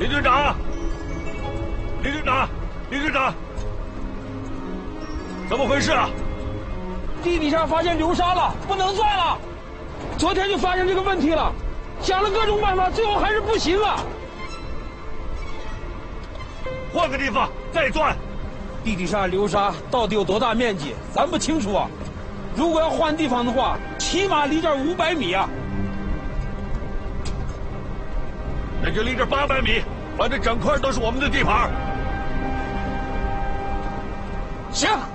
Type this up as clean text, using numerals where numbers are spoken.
李队长，李队长，李队长，怎么回事啊？ 地底下发现流沙了，不能钻了。昨天就发现这个问题了，想了各种办法，最后还是不行啊。 换个地方再钻。 地底下流沙到底有多大面积，咱不清楚啊。如果要换地方的话，起码离这儿500米啊。 那就离这800米，反正整块都是我们的地盘。 行。